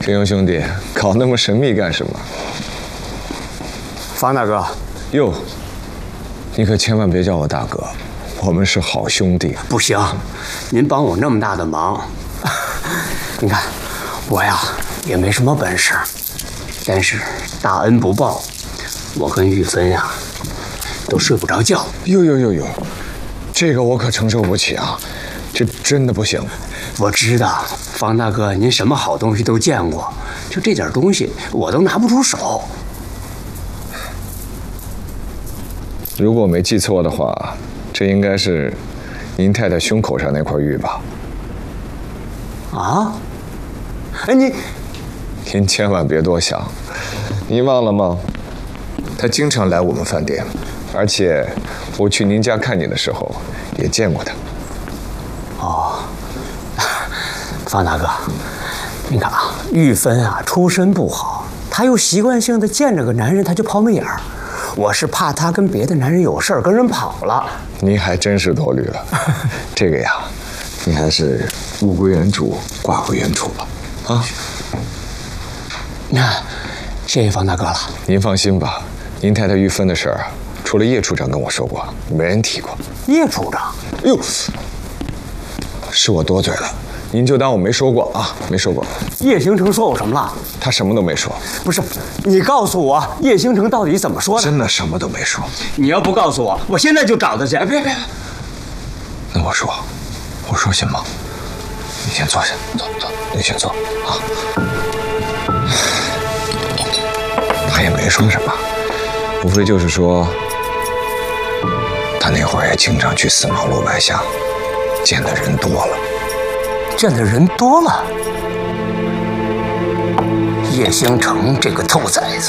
飞鹰兄弟，搞那么神秘干什么？ 方大哥， 哟，你可千万别叫我大哥，我们是好兄弟。 不行，您帮我那么大的忙，你看我呀也没什么本事，但是大恩不报，我跟玉芬呀都睡不着觉。 哟，这个我可承受不起啊，这真的不行。 我知道，方大哥，您什么好东西都见过，就这点东西我都拿不出手。 如果我没记错的话，这应该是您太太胸口上那块玉吧？ 啊？哎， 您千万别多想，您忘了吗？她经常来我们饭店，而且我去您家看你的时候也见过她。 哦，方大哥，你看啊，玉芬啊出身不好，她又习惯性的见着个男人她就抛媚眼儿，我是怕她跟别的男人有事儿跟人跑了。 您还真是多虑了，这个呀，你还是物归原主，挂回原处吧。啊， 那谢谢方大哥了。 您放心吧，您太太玉芬的事儿，除了叶处长跟我说过，没人提过。 叶处长？ 哟，是我多嘴了，您就当我没说过啊，没说过。 叶星辰说我什么了？ 他什么都没说。 不是，你告诉我叶星辰到底怎么说的？ 真的什么都没说。 你要不告诉我，我现在就找他去。别， 那我说行吗？你先坐下，走，你先坐啊。他也没说什么，无非就是说，他那会儿也经常去4马路白巷，见的人多了。 见的人多了。叶星辰这个兔崽子。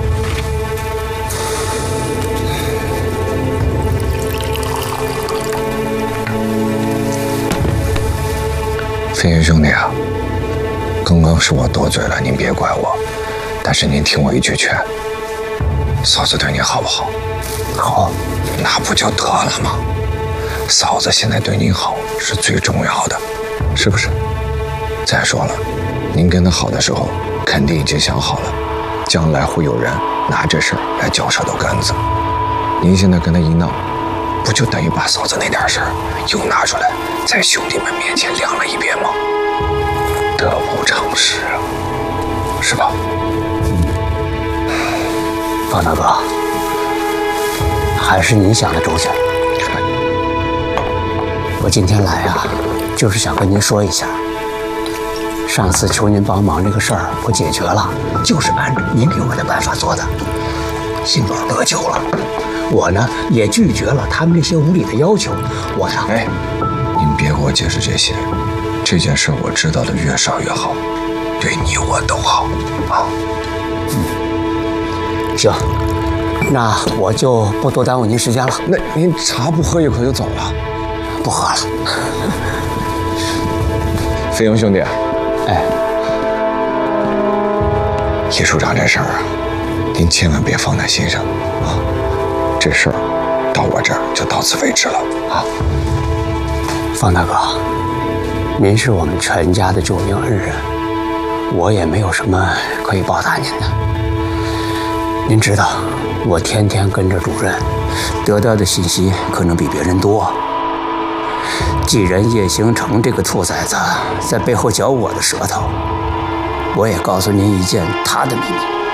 飞鹰兄弟啊，刚刚是我多嘴了，您别怪我。但是您听我一句劝，嫂子对你好不好？ 好， 那不就得了吗？嫂子现在对您好是最重要的，是不是？再说了，您跟她好的时候，肯定已经想好了，将来会有人拿这事儿来嚼舌头根子。您现在跟她一闹，不就等于把嫂子那点事儿又拿出来，在兄弟们面前亮了一遍吗？得不偿失啊，是吧？ 方大哥，还是您想的周全。我今天来啊，就是想跟您说一下，上次求您帮忙这个事儿我解决了，就是按照您给我的办法做的，辛宝得救了。我呢也拒绝了他们这些无理的要求。我呀， 您别给我解释这些，这件事我知道的越少越好，对你我都好啊。 行，那我就不多耽误您时间了。 那您茶不喝一口就走了？ 不喝了。 飞鹰兄弟， 哎， 叶处长这事儿啊，您千万别放在心上啊。这事儿到我这儿就到此为止了啊。 方大哥，您是我们全家的救命恩人，我也没有什么可以报答您的。您知道，我天天跟着主任，得到的信息可能比别人多。既然叶星辰这个兔崽子在背后嚼我的舌头，我也告诉您一件他的秘密。